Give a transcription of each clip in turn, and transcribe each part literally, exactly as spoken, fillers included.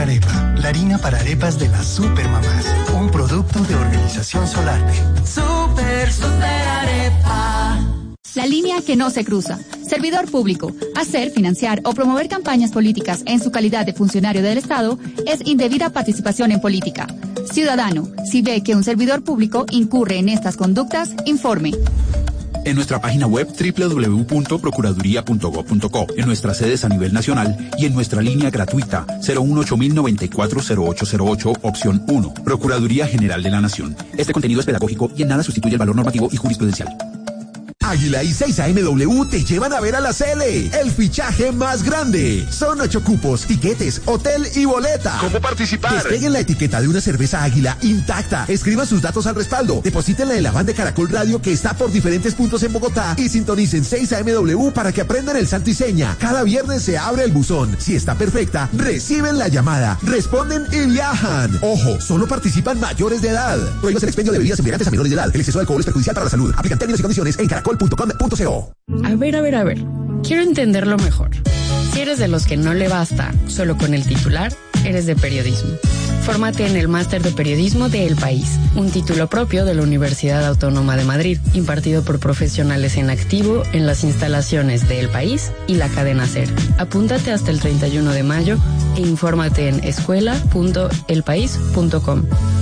Arepa, la harina para arepas de las supermamás. Un producto de Organización Solarte. Super, super arepa. La línea que no se cruza. Servidor público. Hacer, financiar o promover campañas políticas en su calidad de funcionario del Estado es indebida participación en política. Ciudadano, si ve que un servidor público incurre en estas conductas, informe. En nuestra página web doble u doble u doble u punto procuraduría punto gob punto co, en nuestras sedes a nivel nacional y en nuestra línea gratuita cero uno ocho mil noventa y cuatro cero ocho cero ocho, opción uno. Procuraduría General de la Nación. Este contenido es pedagógico y en nada sustituye el valor normativo y jurisprudencial. Águila y seis A M W te llevan a ver a la Cele, el fichaje más grande. Son ocho cupos, tiquetes, hotel y boleta. ¿Cómo participar? Despeguen la etiqueta de una cerveza Águila intacta. Escriban sus datos al respaldo. Deposítenla en la van de Caracol Radio que está por diferentes puntos en Bogotá y sintonicen seis A M W para que aprendan el santo y seña. Cada viernes se abre el buzón. Si está perfecta, reciben la llamada, responden y viajan. Ojo, solo participan mayores de edad. Prohíbas el expendio de bebidas embriagantes a menores de edad. El exceso de alcohol es perjudicial para la salud. Aplican términos y condiciones en caracol punto com punto co. A ver, a ver, a ver. Quiero entenderlo mejor. Si eres de los que no le basta solo con el titular, eres de periodismo. Fórmate en el Máster de Periodismo de El País, un título propio de la Universidad Autónoma de Madrid, impartido por profesionales en activo en las instalaciones de El País y la cadena SER. Apúntate hasta el treinta y uno de mayo e infórmate en escuela punto el país punto com.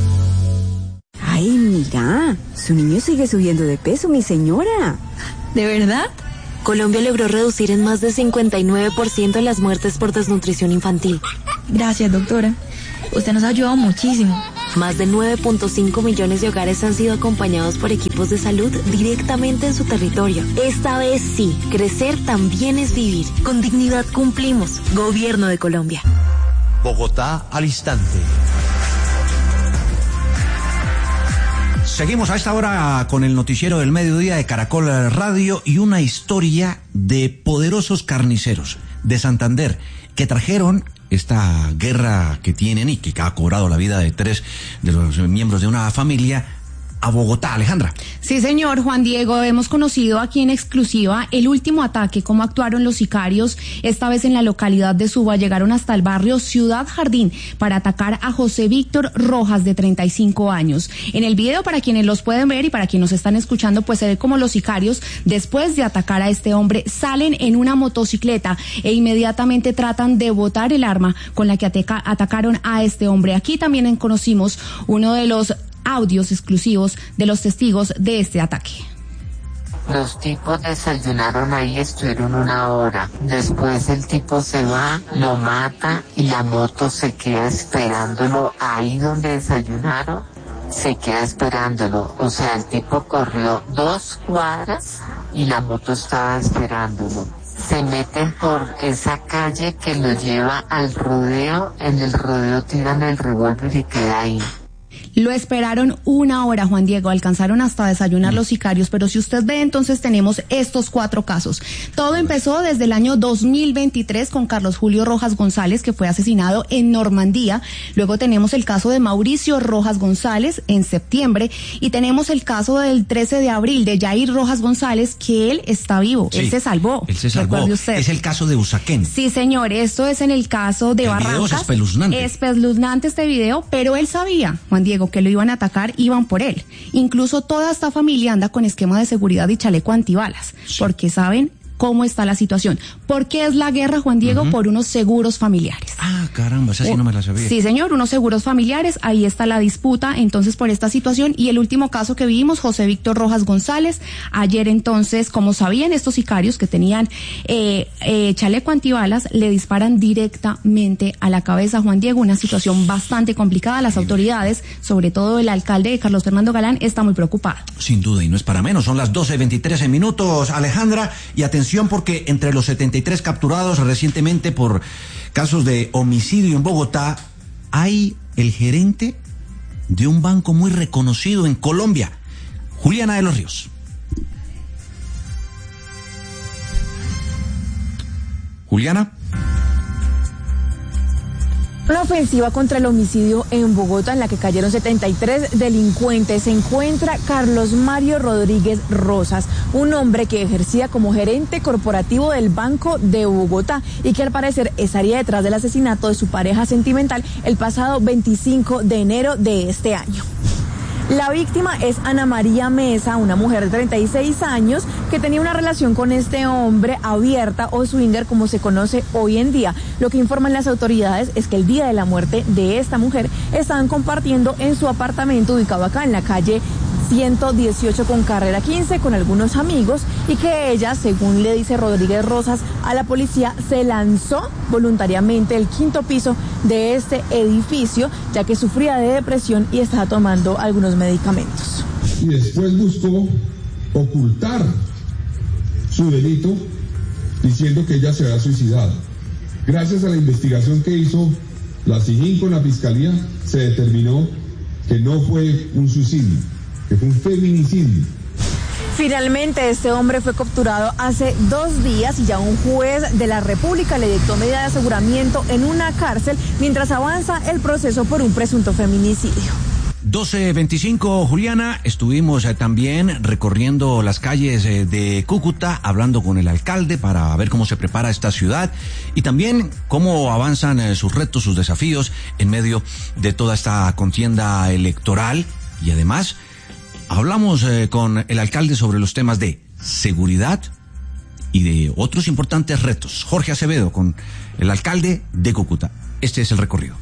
Ay, mira, su niño sigue subiendo de peso, mi señora. ¿De verdad? Colombia logró reducir en más de cincuenta y nueve por ciento las muertes por desnutrición infantil. Gracias, doctora. Usted nos ha ayudado muchísimo. Más de nueve punto cinco millones de hogares han sido acompañados por equipos de salud directamente en su territorio. Esta vez sí, crecer también es vivir. Con dignidad cumplimos. Gobierno de Colombia. Bogotá al instante. Seguimos a esta hora con el noticiero del mediodía de Caracol Radio y una historia de poderosos carniceros de Santander que trajeron esta guerra que tienen y que ha cobrado la vida de tres de los miembros de una familia a Bogotá. Alejandra. Sí, señor Juan Diego, hemos conocido aquí en exclusiva el último ataque, cómo actuaron los sicarios, esta vez en la localidad de Suba. Llegaron hasta el barrio Ciudad Jardín para atacar a José Víctor Rojas, de treinta y cinco años. En el video, para quienes los pueden ver y para quienes nos están escuchando, pues se ve como los sicarios, después de atacar a este hombre, salen en una motocicleta e inmediatamente tratan de botar el arma con la que ataca, atacaron a este hombre. Aquí también conocimos uno de los audios exclusivos de los testigos de este ataque. Los tipos desayunaron ahí, estuvieron una hora. Después el tipo se va, lo mata y la moto se queda esperándolo ahí donde desayunaron. Se queda esperándolo. O sea, el tipo corrió dos cuadras y la moto estaba esperándolo. Se meten por esa calle que lo lleva al rodeo. En el rodeo tiran el revólver y queda ahí. Lo esperaron una hora, Juan Diego, alcanzaron hasta desayunar los sicarios, pero si usted ve, entonces tenemos estos cuatro casos. Todo empezó desde el año dos mil veintitrés con Carlos Julio Rojas González, que fue asesinado en Normandía. Luego tenemos el caso de Mauricio Rojas González en septiembre y tenemos el caso del trece de abril de Jair Rojas González, que él está vivo, sí, él se salvó. Él se salvó. Es el caso de Usaquén. Sí, señor, esto es en el caso de el Barrancas. Video es espeluznante. Espeluznante este video, pero él sabía, Juan Diego, que lo iban a atacar, iban por él. Incluso toda esta familia anda con esquema de seguridad y chaleco antibalas, sí, porque saben cómo está la situación. ¿Por qué es la guerra, Juan Diego? Uh-huh. Por unos seguros familiares. Ah, caramba, esa sí no me la sabía. Sí, señor, unos seguros familiares, ahí está la disputa, entonces, por esta situación. Y el último caso que vimos, José Víctor Rojas González, ayer entonces, como sabían estos sicarios que tenían eh, eh, chaleco antibalas, le disparan directamente a la cabeza, Juan Diego, una situación bastante complicada. Las autoridades, sobre todo el alcalde Carlos Fernando Galán, está muy preocupado. Sin duda, y no es para menos, son las doce veintitrés minutos, Alejandra, y atención, porque entre los setenta y tres capturados recientemente por casos de homicidio en Bogotá, hay el gerente de un banco muy reconocido en Colombia, Juliana de los Ríos. Juliana. Una ofensiva contra el homicidio en Bogotá en la que cayeron setenta y tres delincuentes. Se encuentra Carlos Mario Rodríguez Rosas, un hombre que ejercía como gerente corporativo del Banco de Bogotá y que al parecer estaría detrás del asesinato de su pareja sentimental el pasado veinticinco de enero de este año. La víctima es Ana María Mesa, una mujer de treinta y seis años que tenía una relación con este hombre abierta o swinger como se conoce hoy en día. Lo que informan las autoridades es que el día de la muerte de esta mujer estaban compartiendo en su apartamento ubicado acá en la calle ciento dieciocho con carrera quince con algunos amigos y que ella, según le dice Rodríguez Rosas a la policía, se lanzó voluntariamente el quinto piso de este edificio ya que sufría de depresión y estaba tomando algunos medicamentos. Y después buscó ocultar su delito diciendo que ella se había suicidado. Gracias a la investigación que hizo la SIJIN con la Fiscalía, se determinó que no fue un suicidio, que fue un feminicidio. Finalmente, este hombre fue capturado hace dos días y ya un juez de la República le dictó medida de aseguramiento en una cárcel mientras avanza el proceso por un presunto feminicidio. doce veinticinco, Juliana, estuvimos eh, también recorriendo las calles eh, de Cúcuta, hablando con el alcalde para ver cómo se prepara esta ciudad y también cómo avanzan eh, sus retos, sus desafíos en medio de toda esta contienda electoral y además hablamos eh, con el alcalde sobre los temas de seguridad y de otros importantes retos. Jorge Acevedo con el alcalde de Cúcuta. Este es el recorrido.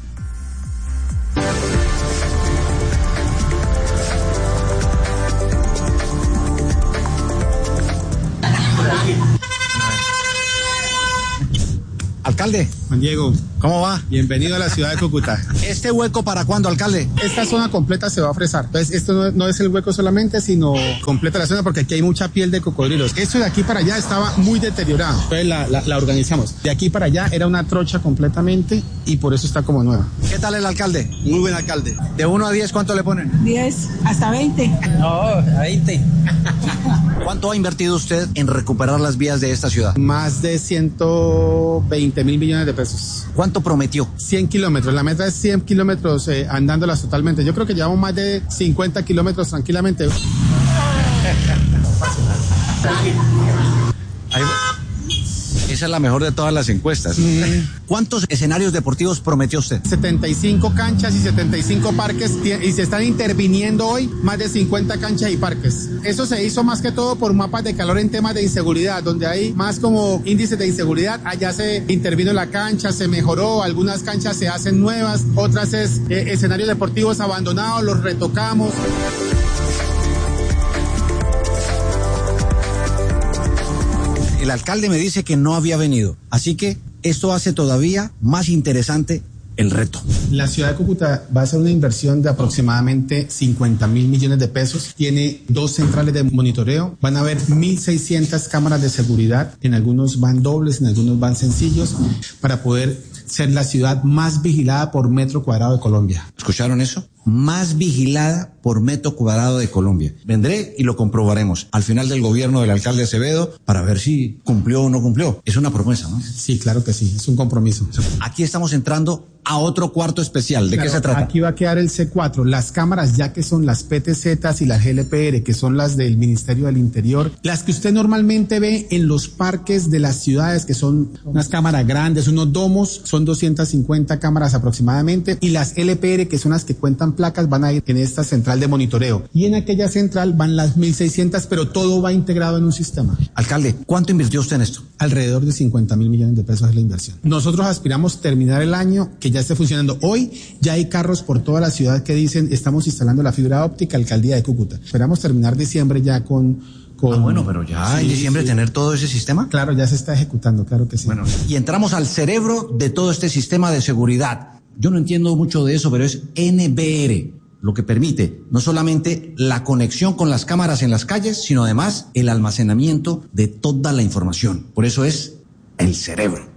Alcalde. Juan Diego. ¿Cómo va? Bienvenido a la ciudad de Cúcuta. ¿Este hueco para cuándo, alcalde? Esta zona completa se va a fresar. Entonces, esto no, no es el hueco solamente, sino completa la zona porque aquí hay mucha piel de cocodrilos. Esto de aquí para allá estaba muy deteriorado. Entonces la, la, la organizamos. De aquí para allá era una trocha completamente y por eso está como nueva. ¿Qué tal el alcalde? Muy buen alcalde. De uno a diez, ¿cuánto le ponen? diez, hasta veinte. No, a veinte. ¿Cuánto ha invertido usted en recuperar las vías de esta ciudad? Más de ciento veinte mil millones de pesos. ¿Cuánto prometió? cien kilómetros. La meta es cien kilómetros eh, andándolas totalmente. Yo creo que llevamos más de cincuenta kilómetros tranquilamente. Ahí va. Esa es la mejor de todas las encuestas. Mm. ¿Cuántos escenarios deportivos prometió usted? setenta y cinco canchas y setenta y cinco parques y se están interviniendo hoy más de cincuenta canchas y parques. Eso se hizo más que todo por mapas de calor en temas de inseguridad, donde hay más como índices de inseguridad. Allá se intervino la cancha, se mejoró, algunas canchas se hacen nuevas, otras es eh, escenarios deportivos abandonados, los retocamos. El alcalde me dice que no había venido, así que esto hace todavía más interesante el reto. La ciudad de Cúcuta va a hacer una inversión de aproximadamente cincuenta mil millones de pesos. Tiene dos centrales de monitoreo. Van a haber mil seiscientas cámaras de seguridad. En algunos van dobles, en algunos van sencillos, para poder ser la ciudad más vigilada por metro cuadrado de Colombia. ¿Escucharon eso? Más vigilada por metro cuadrado de Colombia. Vendré y lo comprobaremos al final del gobierno del alcalde Acevedo para ver si cumplió o no cumplió. Es una promesa, ¿no? Sí, claro que sí, es un compromiso. Aquí estamos entrando a otro cuarto especial. ¿De claro, qué se trata? Aquí va a quedar el C cuatro. Las cámaras, ya que son las P T Z y las G L P R, que son las del Ministerio del Interior, las que usted normalmente ve en los parques de las ciudades, que son unas cámaras grandes, unos domos, son doscientas cincuenta cámaras aproximadamente, y las L P R, que son las que cuentan placas, van a ir en esta central de monitoreo. Y en aquella central van las mil seiscientas, pero todo va integrado en un sistema. Alcalde, ¿cuánto invirtió usted en esto? Alrededor de cincuenta mil millones de pesos es la inversión. Nosotros aspiramos terminar el año que ya esté funcionando. Hoy ya hay carros por toda la ciudad que dicen estamos instalando la fibra óptica, alcaldía de Cúcuta. Esperamos terminar diciembre ya con... con... Ah, bueno, pero ya sí, en diciembre sí. Tener todo ese sistema. Claro, ya se está ejecutando, claro que sí. Bueno, y entramos al cerebro de todo este sistema de seguridad. Yo no entiendo mucho de eso, pero es N B R, lo que permite no solamente la conexión con las cámaras en las calles, sino además el almacenamiento de toda la información. Por eso es el cerebro.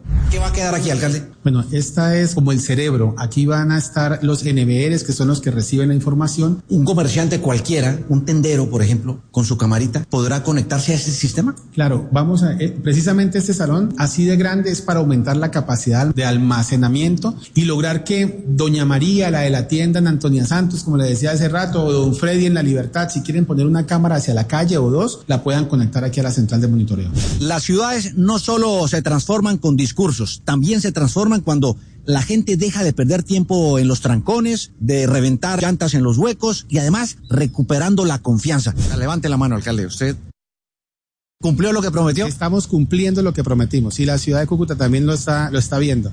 ¿Qué va a quedar aquí, alcalde? Bueno, esta es como el cerebro. Aquí van a estar los N B Rs, que son los que reciben la información. ¿Un comerciante cualquiera, un tendero, por ejemplo, con su camarita, podrá conectarse a ese sistema? Claro, vamos a... Eh, precisamente este salón, así de grande, es para aumentar la capacidad de almacenamiento y lograr que doña María, la de la tienda en Antonia Santos, como le decía hace rato, o don Freddy en La Libertad, si quieren poner una cámara hacia la calle o dos, la puedan conectar aquí a la central de monitoreo. Las ciudades no solo se transforman con discursos, también se transforman cuando la gente deja de perder tiempo en los trancones, de reventar llantas en los huecos y además recuperando la confianza. Levante la mano, alcalde. ¿Usted cumplió lo que prometió? Estamos cumpliendo lo que prometimos y la ciudad de Cúcuta también lo está, lo está viendo.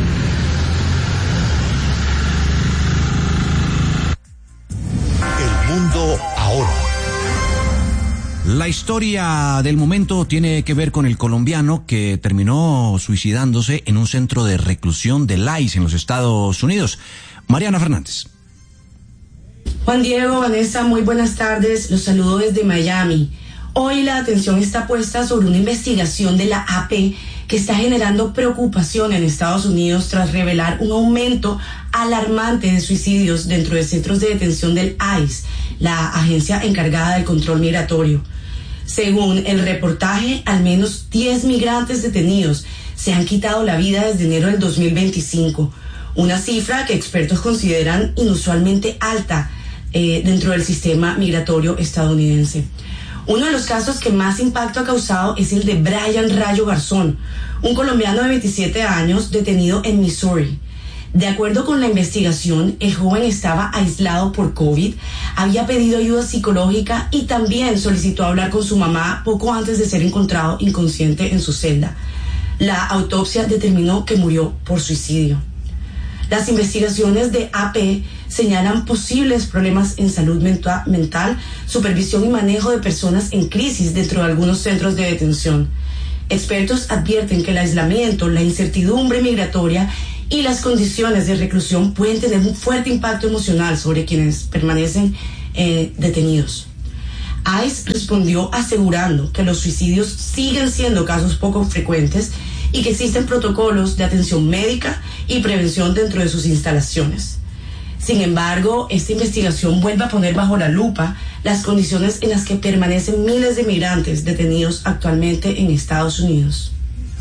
El mundo ahora. La historia del momento tiene que ver con el colombiano que terminó suicidándose en un centro de reclusión del I C E en los Estados Unidos. Mariana Fernández. Juan Diego, Vanessa, muy buenas tardes. Los saludo desde Miami. Hoy la atención está puesta sobre una investigación de la A P que está generando preocupación en Estados Unidos tras revelar un aumento alarmante de suicidios dentro de centros de detención del I C E, la agencia encargada del control migratorio. Según el reportaje, al menos diez migrantes detenidos se han quitado la vida desde enero del dos mil veinticinco, una cifra que expertos consideran inusualmente alta eh, dentro del sistema migratorio estadounidense. Uno de los casos que más impacto ha causado es el de Brian Rayo Garzón, un colombiano de veintisiete años detenido en Missouri. De acuerdo con la investigación, el joven estaba aislado por COVID, había pedido ayuda psicológica y también solicitó hablar con su mamá poco antes de ser encontrado inconsciente en su celda. La autopsia determinó que murió por suicidio. Las investigaciones de A P señalan posibles problemas en salud mental, supervisión y manejo de personas en crisis dentro de algunos centros de detención. Expertos advierten que el aislamiento, la incertidumbre migratoria y las condiciones de reclusión pueden tener un fuerte impacto emocional sobre quienes permanecen eh, detenidos. I C E respondió asegurando que los suicidios siguen siendo casos poco frecuentes y que existen protocolos de atención médica y prevención dentro de sus instalaciones. Sin embargo, esta investigación vuelve a poner bajo la lupa las condiciones en las que permanecen miles de migrantes detenidos actualmente en Estados Unidos.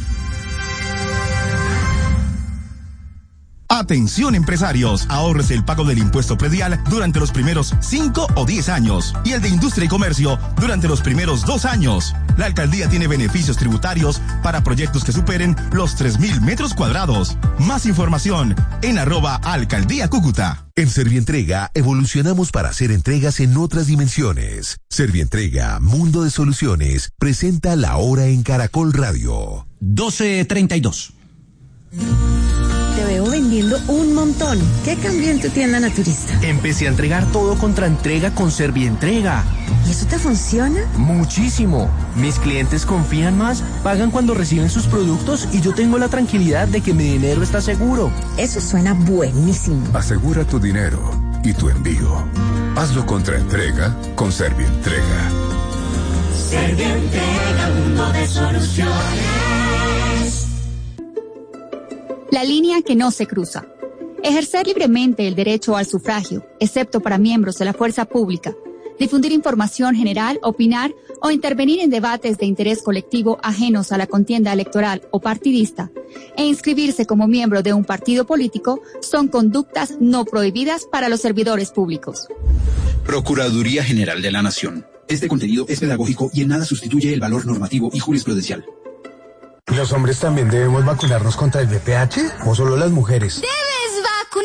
Atención empresarios, ahorres el pago del impuesto predial durante los primeros cinco o diez años y el de industria y comercio durante los primeros dos años. La alcaldía tiene beneficios tributarios para proyectos que superen los tres mil metros cuadrados. Más información en arroba alcaldía Cúcuta. En Servientrega evolucionamos para hacer entregas en otras dimensiones. Servientrega, Mundo de Soluciones, presenta La Hora en Caracol Radio. doce treinta y dos. Te veo vendiendo un montón. ¿Qué cambió en tu tienda naturista? Empecé a entregar todo contra entrega con Servientrega. ¿Y eso te funciona? Muchísimo. Mis clientes confían más, pagan cuando reciben sus productos y yo tengo la tranquilidad de que mi dinero está seguro. Eso suena buenísimo. Asegura tu dinero y tu envío. Hazlo contra entrega con Servientrega. Servientrega, mundo de soluciones. La línea que no se cruza. Ejercer libremente el derecho al sufragio, excepto para miembros de la fuerza pública. Difundir información general, opinar o intervenir en debates de interés colectivo ajenos a la contienda electoral o partidista e inscribirse como miembro de un partido político son conductas no prohibidas para los servidores públicos. Procuraduría General de la Nación. Este contenido es pedagógico y en nada sustituye el valor normativo y jurisprudencial. ¿Los hombres también debemos vacunarnos contra el V I H o solo las mujeres? ¡Debe!